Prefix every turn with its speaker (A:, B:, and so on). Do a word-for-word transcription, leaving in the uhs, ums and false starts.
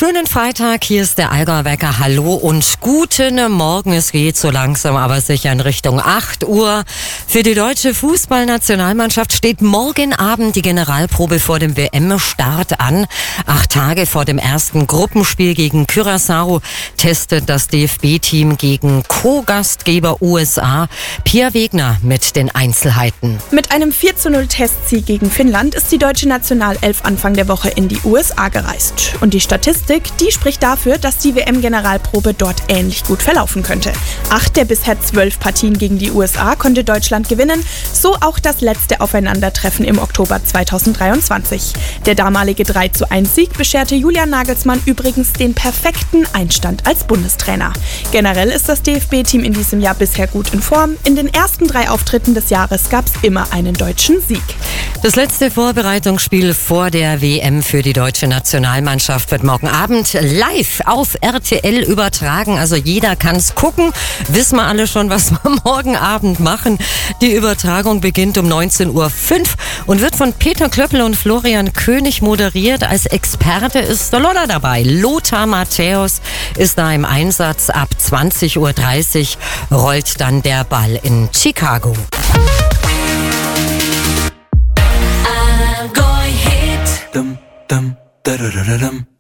A: Schönen Freitag, hier ist der Allgäuer Wecker. Hallo und guten Morgen. Es geht so langsam, aber sicher in Richtung acht Uhr. Für die deutsche Fußballnationalmannschaft steht morgen Abend die Generalprobe vor dem W M-Start an. Acht Tage vor dem ersten Gruppenspiel gegen Curaçao testet das D F B-Team gegen Co-Gastgeber U S A. Pia Wegner mit den Einzelheiten.
B: Mit einem vier zu null Testsieg gegen Finnland ist die deutsche Nationalelf Anfang der Woche in die U S A gereist. Und die Statistik, die spricht dafür, dass die W M-Generalprobe dort ähnlich gut verlaufen könnte. Acht der bisher zwölf Partien gegen die U S A konnte Deutschland gewinnen, so auch das letzte Aufeinandertreffen im Oktober zweitausenddreiundzwanzig. Der damalige drei zu eins Sieg bescherte Julian Nagelsmann übrigens den perfekten Einstand als Bundestrainer. Generell ist das D F B-Team in diesem Jahr bisher gut in Form. In den ersten drei Auftritten des Jahres gab es immer einen deutschen Sieg.
A: Das letzte Vorbereitungsspiel vor der W M für die deutsche Nationalmannschaft wird morgen Abend live auf R T L übertragen. Also jeder kann es gucken. Wissen wir alle schon, was wir morgen Abend machen. Die Übertragung beginnt um neunzehn Uhr fünf und wird von Peter Klöppel und Florian König moderiert. Als Experte ist der Lothar dabei. Lothar Matthäus ist da im Einsatz. Ab zwanzig Uhr dreißig rollt dann der Ball in Chicago.
C: Dum, dum, da, da, da, dum.